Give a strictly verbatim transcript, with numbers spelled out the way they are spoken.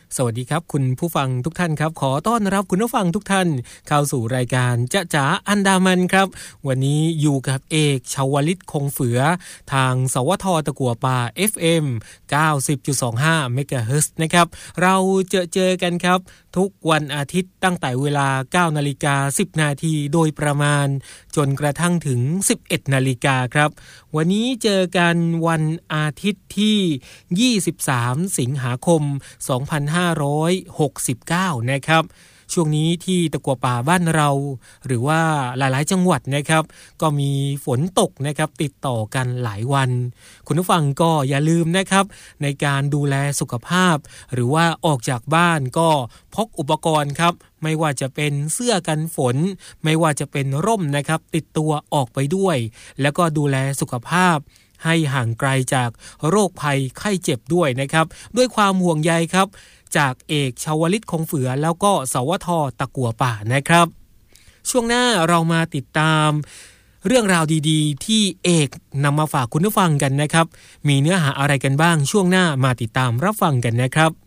สวัสดีครับคุณผู้ฟังทุกท่านครับขอต้อนรับคุณผู้ฟังทุกท่านเข้าสู่รายการจ๊ะจ๋าอันดามันครับวันนี้อยู่กับเอกชวลิตคงเฟือทางสวทตะกั่วป่า เอฟ เอ็ม เก้าสิบจุดสองห้า เมกะเฮิรตซ์นะครับเราเจอเจอกันครับทุกวันอาทิตย์ตั้งแต่เวลา เก้านาฬิกาสิบนาทีโดยประมาณจนกระทั่งถึง สิบเอ็ดนาฬิกาครับวันนี้เจอกันวันอาทิตย์ที่ยี่สิบสามสิงหาคมสองพันห้าร้อยหกสิบเก้านะครับช่วงนี้ที่ตะกั่วป่าบ้านเราหรือว่าหลายๆจังหวัดนะครับก็มีฝนตกนะครับติดต่อกันหลายวันคุณผู้ฟังก็อย่าลืมนะครับในการดูแลสุขภาพหรือว่าออกจากบ้านก็พกอุปกรณ์ครับไม่ว่าจะเป็นเสื้อกันฝนไม่ว่าจะเป็นร่มนะครับติดตัวออกไปด้วยแล้วก็ดูแลสุขภาพให้ห่างไกลจากโรคภัยไข้เจ็บด้วยนะครับด้วยความห่วงใยครับจากเอกชวลิตคงเฟือแล้วก็สวทตะกั่วป่านะครับช่วงหน้าเรามาติดตามเรื่องราวดีๆที่เอกนำมาฝากคุณผู้ฟังกันนะครับมีเนื้อหาอะไรกันบ้างช่วงหน้ามาติดตามรับฟังกันนะครับ